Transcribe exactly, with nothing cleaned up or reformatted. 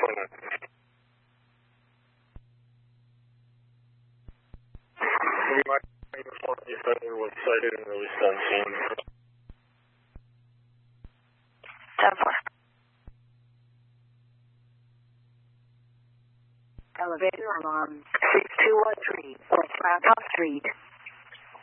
My uniform defender was sighted and released on scene. ten four. Elevator alarm six two one three, West Randolph Street.